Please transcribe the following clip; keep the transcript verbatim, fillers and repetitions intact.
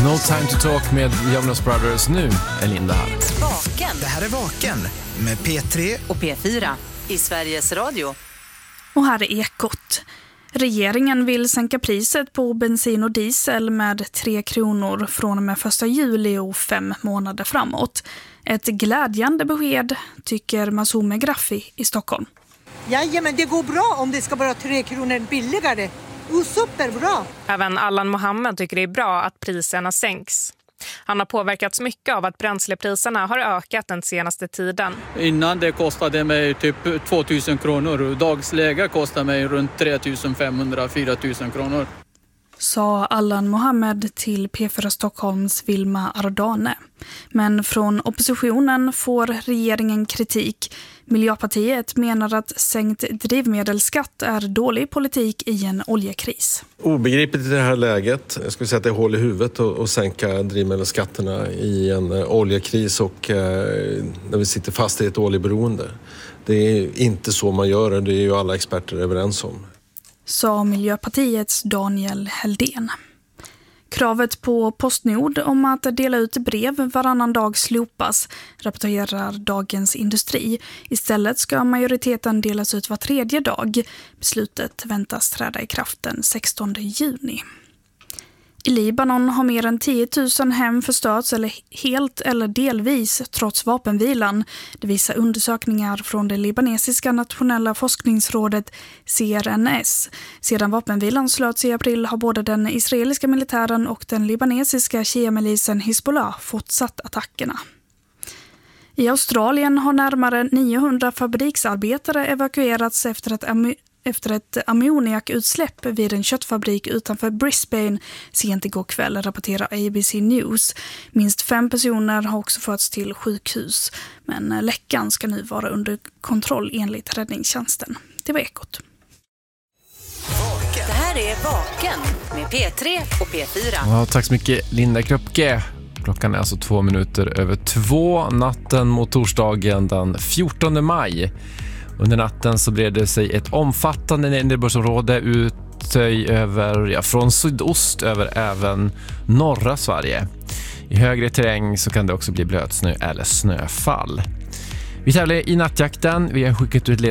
No time to talk med Jonas Brothers. Nu är Linda här. Vaken. Det här är Vaken med P tre och P fyra i Sveriges Radio. Och här är Ekot. Regeringen vill sänka priset på bensin och diesel med tre kronor från och med första juli och fem månader framåt. Ett glädjande besked, tycker Masoume Graffi i Stockholm. Jajamän, det går bra om det ska vara tre kronor billigare. Och superbra! Även Allan Mohammed tycker det är bra att priserna sänks. Han har påverkats mycket av att bränslepriserna har ökat den senaste tiden. Innan det kostade mig typ tvåtusen kronor. Dagsläge kostar mig runt tre tusen femhundra till fyra tusen kronor. Sa Allan Mohammed till P fyra Stockholms Vilma Ardane. Men från oppositionen får regeringen kritik. Miljöpartiet menar att sänkt drivmedelsskatt är dålig politik i en oljekris. Obegripligt i det här läget. Jag skulle säga att det är hål i huvudet att sänka drivmedelsskatterna i en oljekris och eh, när vi sitter fast i ett oljeberoende. Det är inte så man gör det, det är ju alla experter överens om. Sa Miljöpartiets Daniel Heldén. Kravet på Postnord om att dela ut brev varannan dag slopas, rapporterar Dagens Industri. Istället ska majoriteten delas ut var tredje dag. Beslutet väntas träda i kraft den sextonde juni. I Libanon har mer än tio tusen hem förstörts eller helt eller delvis trots vapenvilan. Det visar undersökningar från det libanesiska nationella forskningsrådet C R N S. Sedan vapenvilan slöts i april har både den israeliska militären och den libanesiska shia-milisen Hezbollah fortsatt attackerna. I Australien har närmare niohundra fabriksarbetare evakuerats efter att efter ett ammoniakutsläpp vid en köttfabrik utanför Brisbane sent igår kväll, rapporterar A B C News. Minst fem personer har också förts till sjukhus, men läckan ska nu vara under kontroll enligt räddningstjänsten. Det var Ekot. Det här är Vaken med P tre och P fyra. Ja, tack så mycket Linda Kröpke. Klockan är alltså två minuter över två natten mot torsdagen den fjortonde maj. Under natten så bred det sig ett omfattande nederbördsområde ut över, ja, från sydost över även norra Sverige. I högre terräng så kan det också bli blötsnö eller snöfall. Vi tävlar i nattjakten. Vi har skickat ut